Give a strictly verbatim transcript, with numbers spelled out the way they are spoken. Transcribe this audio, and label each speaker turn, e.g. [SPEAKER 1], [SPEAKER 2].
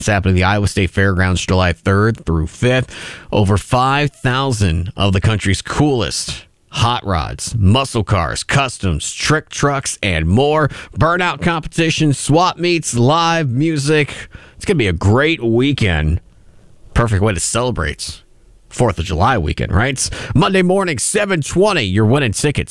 [SPEAKER 1] It's happening at the Iowa State Fairgrounds July third through fifth. Over five thousand of the country's coolest hot rods, muscle cars, customs, trick trucks, and more. Burnout competition, swap meets, live music. It's going to be a great weekend. Perfect way to celebrate fourth of July weekend, right? Monday morning, seven twenty, you're winning tickets.